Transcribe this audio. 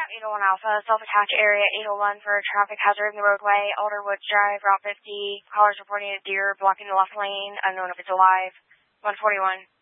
801 Alpha, self-attack area 801 for traffic hazard in the roadway, Alder Woods Drive, Route 50. Callers reporting a deer blocking the left lane, unknown if it's alive. 141.